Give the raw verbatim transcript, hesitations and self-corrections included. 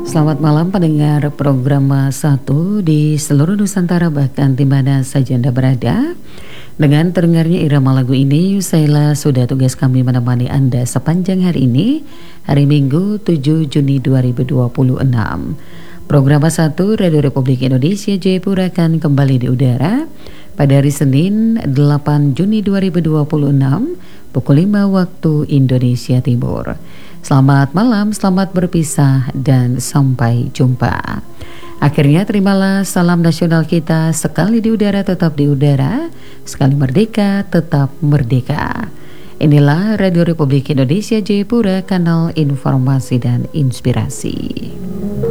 Selamat malam pendengar program satu di seluruh Nusantara, bahkan di mana saja Anda berada. Dengan terdengarnya irama lagu ini, Yusaila sudah tugas kami menemani Anda sepanjang hari ini, hari Minggu tujuh Juni dua ribu dua puluh enam. Program satu Radio Republik Indonesia Jayapura akan kembali di udara pada hari Senin delapan Juni dua ribu dua puluh enam pukul lima waktu Indonesia Timur. Selamat malam, selamat berpisah, dan sampai jumpa. Akhirnya terimalah salam nasional kita, sekali di udara tetap di udara, sekali merdeka tetap merdeka. Inilah Radio Republik Indonesia Jayapura, kanal informasi dan inspirasi.